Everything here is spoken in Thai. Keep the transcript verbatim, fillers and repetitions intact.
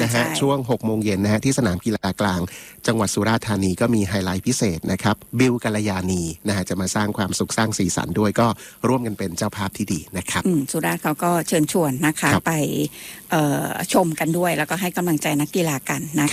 นะฮะช่วงหกโมงเย็นนะฮะที่สนามกีฬากลางจังหวัดสุราษฎร์ธานีก็มีไฮไลท์พิเศษนะครับบิวกัลยาณีนะฮะจะมาสร้างความสุขสร้างสีสันด้วยก็ร่วมกันเป็นเจ้าภาพที่ดีนะครับสุราษฎร์เขาก็เชิญชวนนะคะไปชมกันด้วยแล้วก็ให้กำลังใจนักกีฬากันนะคะ